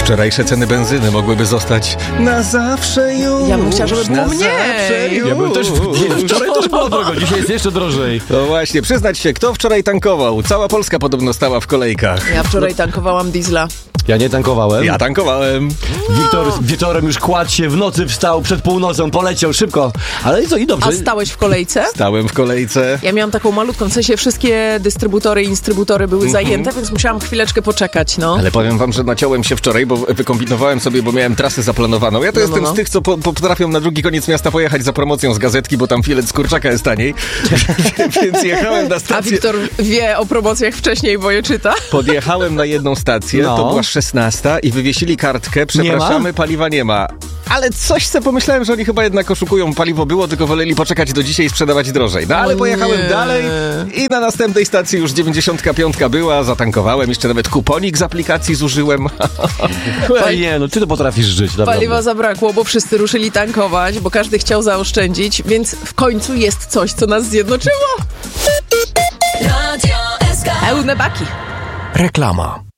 Wczorajsze ceny benzyny mogłyby zostać na zawsze już. Ja bym chciała, żeby było mniej. Ja bym też wczoraj też było drogo, dzisiaj jest jeszcze drożej. No właśnie, przyznać się, kto wczoraj tankował? Cała Polska podobno stała w kolejkach. Ja wczoraj tankowałam diesla. Ja nie tankowałem. Ja tankowałem. Wiktor wieczorem już kładł się, w nocy wstał, przed północą, poleciał szybko. Ale i dobrze. A stałeś w kolejce? Stałem w kolejce. Ja miałam taką malutką, w sensie wszystkie dystrybutory i instrybutory były zajęte, więc musiałam chwileczkę poczekać, no. Ale powiem wam, że naciąłem się wczoraj, bo wykombinowałem sobie, bo miałem trasę zaplanowaną. Ja to jestem z tych, co potrafią na drugi koniec miasta pojechać za promocją z gazetki, bo tam filet z kurczaka jest taniej. Więc jechałem na stację. A Wiktor wie o promocjach wcześniej, bo je czyta. Podjechałem na jedną stację, to była 16 i wywiesili kartkę, przepraszamy, paliwa nie ma. Ale coś sobie pomyślałem, że oni chyba jednak oszukują, paliwo było, tylko woleli poczekać do dzisiaj i sprzedawać drożej. No ale pojechałem dalej i na następnej stacji już 95 była, zatankowałem, jeszcze nawet kuponik z aplikacji zużyłem. Nie, no ty to potrafisz żyć. Paliwa zabrakło, bo wszyscy ruszyli tankować, bo każdy chciał zaoszczędzić, więc w końcu jest coś, co nas zjednoczyło. Pełne baki. Reklama.